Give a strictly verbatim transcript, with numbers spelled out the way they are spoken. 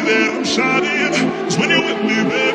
that I'm shining. 'Cause when you're with me, baby,